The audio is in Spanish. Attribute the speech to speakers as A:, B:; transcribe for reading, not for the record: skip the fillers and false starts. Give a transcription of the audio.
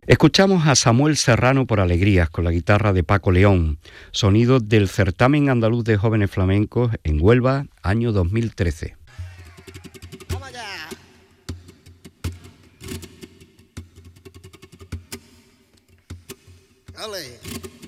A: Escuchamos a Samuel Serrano por Alegrías con la guitarra de Paco León, sonido del Certamen Andaluz de Jóvenes Flamencos en Huelva, año 2013.
B: ¡Vamos allá! ¡Ole!